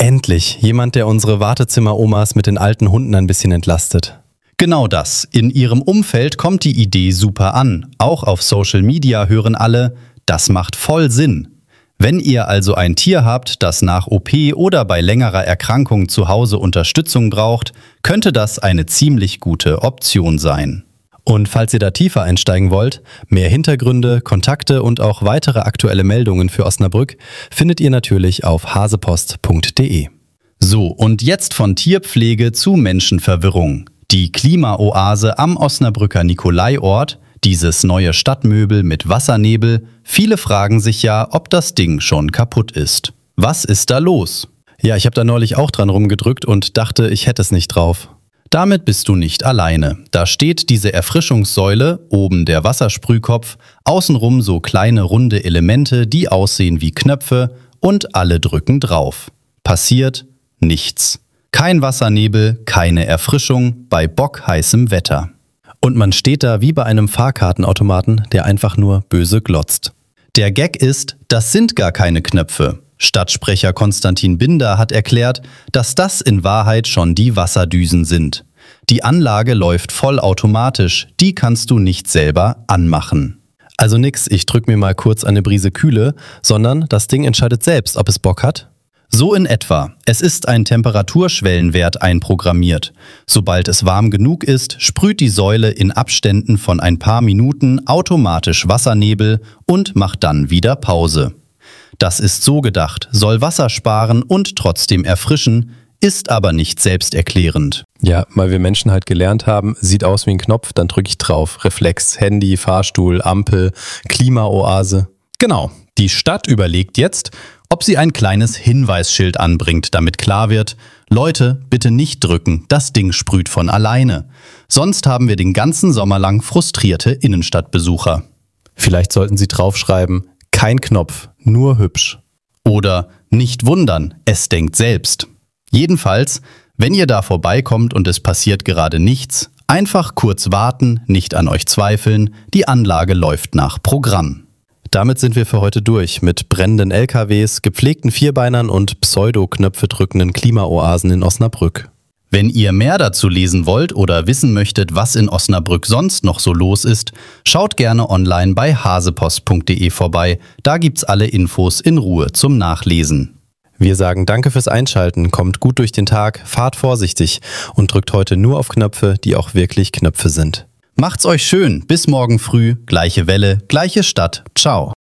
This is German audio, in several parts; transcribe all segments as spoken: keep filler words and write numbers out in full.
Endlich jemand, der unsere Wartezimmer-Omas mit den alten Hunden ein bisschen entlastet. Genau das. In ihrem Umfeld kommt die Idee super an. Auch auf Social Media hören alle, das macht voll Sinn. Wenn ihr also ein Tier habt, das nach O P oder bei längerer Erkrankung zu Hause Unterstützung braucht, könnte das eine ziemlich gute Option sein. Und falls ihr da tiefer einsteigen wollt, mehr Hintergründe, Kontakte und auch weitere aktuelle Meldungen für Osnabrück findet ihr natürlich auf hasepost punkt de. So, und jetzt von Tierpflege zu Menschenverwirrung. Die Klimaoase am Osnabrücker Nikolaiort, dieses neue Stadtmöbel mit Wassernebel, viele fragen sich ja, ob das Ding schon kaputt ist. Was ist da los? Ja, ich habe da neulich auch dran rumgedrückt und dachte, ich hätte es nicht drauf. Damit bist du nicht alleine. Da steht diese Erfrischungssäule, oben der Wassersprühkopf, außenrum so kleine runde Elemente, die aussehen wie Knöpfe und alle drücken drauf. Passiert nichts. Kein Wassernebel, keine Erfrischung bei bockheißem Wetter. Und man steht da wie bei einem Fahrkartenautomaten, der einfach nur böse glotzt. Der Gag ist, das sind gar keine Knöpfe. Stadtsprecher Konstantin Binder hat erklärt, dass das in Wahrheit schon die Wasserdüsen sind. Die Anlage läuft vollautomatisch, die kannst du nicht selber anmachen. Also nix, ich drück mir mal kurz eine Brise Kühle, sondern das Ding entscheidet selbst, ob es Bock hat. So in etwa. Es ist ein Temperaturschwellenwert einprogrammiert. Sobald es warm genug ist, sprüht die Säule in Abständen von ein paar Minuten automatisch Wassernebel und macht dann wieder Pause. Das ist so gedacht, soll Wasser sparen und trotzdem erfrischen, ist aber nicht selbsterklärend. Ja, weil wir Menschen halt gelernt haben, sieht aus wie ein Knopf, dann drücke ich drauf. Reflex, Handy, Fahrstuhl, Ampel, Klimaoase. Genau. Die Stadt überlegt jetzt, ob sie ein kleines Hinweisschild anbringt, damit klar wird, Leute, bitte nicht drücken, das Ding sprüht von alleine. Sonst haben wir den ganzen Sommer lang frustrierte Innenstadtbesucher. Vielleicht sollten sie draufschreiben, kein Knopf, nur hübsch. Oder nicht wundern, es denkt selbst. Jedenfalls, wenn ihr da vorbeikommt und es passiert gerade nichts, einfach kurz warten, nicht an euch zweifeln, die Anlage läuft nach Programm. Damit sind wir für heute durch mit brennenden L K Ws, gepflegten Vierbeinern und Pseudo-Knöpfe drückenden Klimaoasen in Osnabrück. Wenn ihr mehr dazu lesen wollt oder wissen möchtet, was in Osnabrück sonst noch so los ist, schaut gerne online bei hasepost punkt de vorbei. Da gibt's alle Infos in Ruhe zum Nachlesen. Wir sagen danke fürs Einschalten, kommt gut durch den Tag, fahrt vorsichtig und drückt heute nur auf Knöpfe, die auch wirklich Knöpfe sind. Macht's euch schön, bis morgen früh, gleiche Welle, gleiche Stadt, ciao.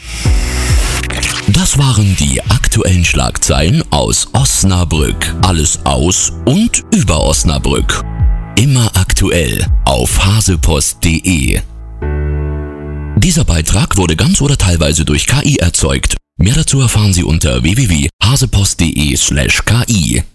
Das waren die aktuellen Schlagzeilen aus Osnabrück. Alles aus und über Osnabrück. Immer aktuell auf hasepost punkt de. Dieser Beitrag wurde ganz oder teilweise durch K I erzeugt. Mehr dazu erfahren Sie unter w w w punkt hasepost punkt de slash K I.